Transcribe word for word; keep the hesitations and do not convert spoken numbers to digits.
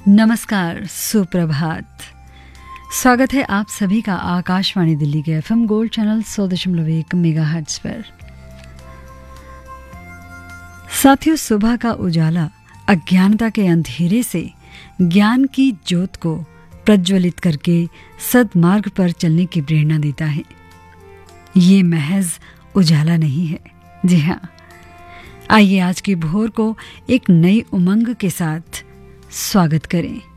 नमस्कार, सुप्रभात। स्वागत है आप सभी का आकाशवाणी दिल्ली के एफएम गोल्ड चैनल सौ दशमलव एक मेगाहर्ट्ज पर। साथियों, सुबह का उजाला अज्ञानता के अंधेरे से ज्ञान की ज्योत को प्रज्वलित करके सद्मार्ग पर चलने की प्रेरणा देता है। ये महज उजाला नहीं है, जी हाँ। आइए आज की भोर को एक नई उमंग के साथ स्वागत करें।